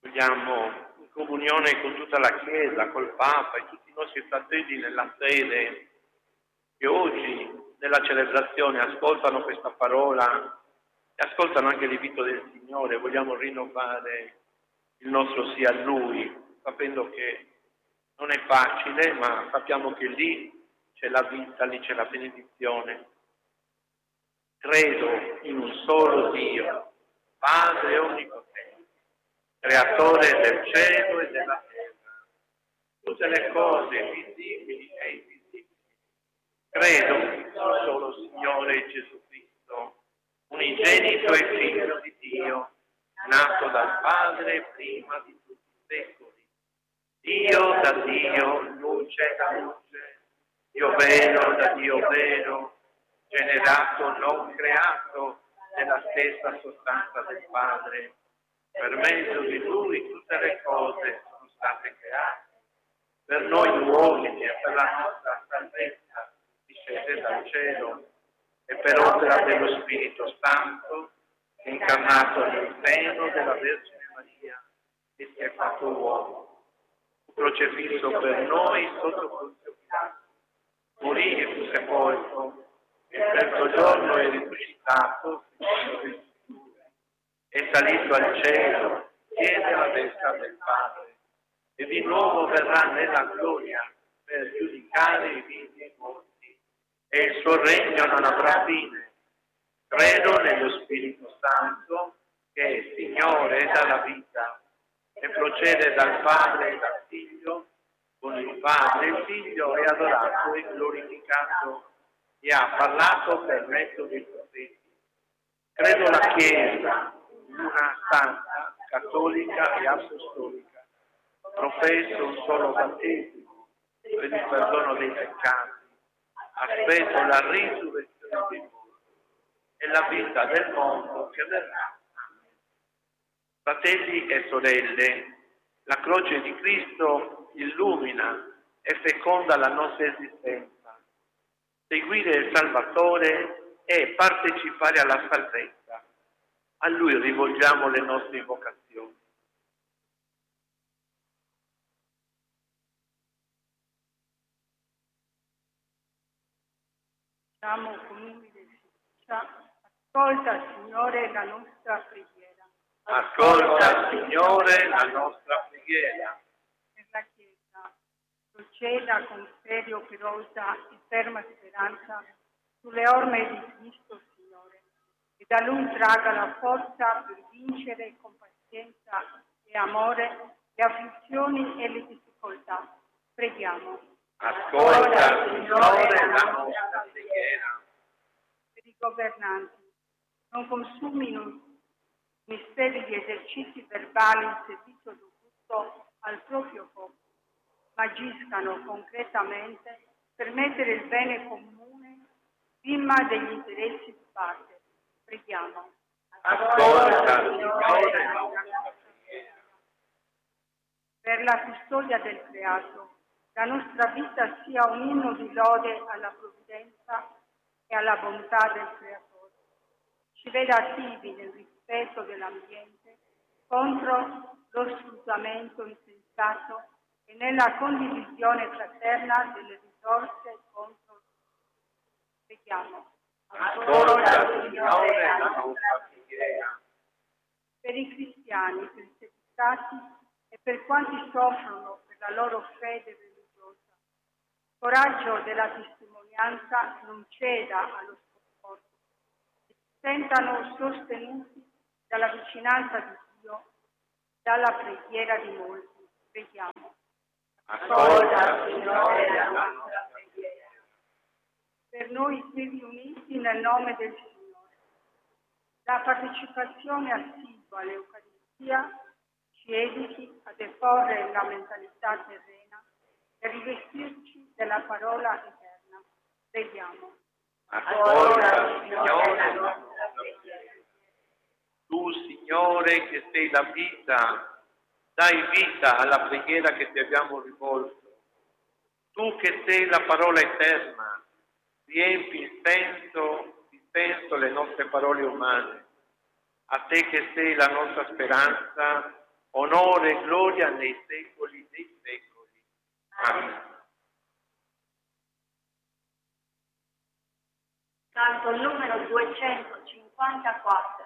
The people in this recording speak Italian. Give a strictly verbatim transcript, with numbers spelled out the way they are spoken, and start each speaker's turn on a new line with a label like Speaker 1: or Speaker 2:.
Speaker 1: Vogliamo, in comunione con tutta la Chiesa, col Papa e tutti i nostri fratelli nella fede, che oggi nella celebrazione ascoltano questa parola e ascoltano anche l'invito del Signore, vogliamo rinnovare il nostro sì a Lui, sapendo che non è facile, ma sappiamo che lì c'è la vita, lì c'è la benedizione. Credo in un solo Dio, Padre onnipotente, creatore del cielo e della terra, tutte le cose visibili e invisibili. Credo in un solo Signore Gesù Cristo, unigenito e figlio di Dio, nato dal Padre prima di tutti i secoli. Dio da Dio, luce da luce, Dio vero da Dio vero, generato, non creato, nella stessa sostanza del Padre. Per mezzo di Lui tutte le cose sono state create. Per noi uomini e per la nostra salvezza discese dal cielo e per opera dello Spirito Santo, incarnato nel seno della Vergine Maria e si è fatto uomo. Fu crocifisso per noi sotto Ponzio Pilato. Morì e fu sepolto. Il terzo giorno è risuscitato, è salito al cielo, siede alla destra del Padre, e di nuovo verrà nella gloria per giudicare i vivi e i morti, e il suo regno non avrà fine. Credo nello Spirito Santo, che è Signore dalla vita, e procede dal Padre e dal Figlio, con il Padre e il Figlio è adorato e glorificato, e ha parlato per mezzo dei profeti. Credo la Chiesa, una santa, cattolica e apostolica. Professo un solo battesimo per il perdono dei peccati. Aspetto la risurrezione dei morti e la vita del mondo che verrà. Amen. Fratelli e sorelle, la croce di Cristo illumina e feconda la nostra esistenza. Seguire il Salvatore è partecipare alla salvezza. A Lui rivolgiamo le nostre invocazioni.
Speaker 2: Diciamo con umile fiducia, ascolta Signore la nostra preghiera.
Speaker 1: Ascolta Signore la nostra preghiera.
Speaker 2: Per la Chiesa, proceda con fede operosa e ferma speranza sulle orme di Cristo Signore, e da Lui traga la forza per vincere con pazienza e amore le afflizioni e le difficoltà. Preghiamo.
Speaker 1: Ascolta Signore la nostra preghiera.
Speaker 2: Per i governanti, non consumino misteri di esercizi verbali in servizio dovuto al proprio popolo, ma agiscano concretamente per mettere il bene comune prima degli interessi di parte. Preghiamo.
Speaker 1: Ascolta Signore la nostra preghiera.
Speaker 2: Per la custodia del creato, la nostra vita sia un inno di lode alla provvidenza e alla bontà del Creatore. Ci veda attivi nel rispetto dell'ambiente contro lo sfruttamento insensato e nella condivisione fraterna delle risorse contro. Preghiamo.
Speaker 1: Ascolta Signore la nostra preghiera.
Speaker 2: Per i cristiani perseguitati e per quanti soffrono per la loro fede religiosa, coraggio della testimonianza non ceda allo sconforto, e si sentano sostenuti dalla vicinanza di Dio, dalla preghiera di molti. Preghiamo.
Speaker 1: Ascolta Signore la nostra preghiera.
Speaker 2: Per noi qui riuniti nel nome del Signore, la partecipazione assidua all'Eucaristia ci educhi a deporre la mentalità terrena e rivestirci della parola eterna. Preghiamo.
Speaker 1: Ascolta Signore la nostra preghiera. Tu, Signore, che sei la vita, dai vita alla preghiera che ti abbiamo rivolto. Tu che sei la parola eterna, riempi il senso, il senso le nostre parole umane. A te che sei la nostra speranza, onore e gloria nei secoli dei secoli. Amen.
Speaker 2: Canto numero duecentocinquantaquattro.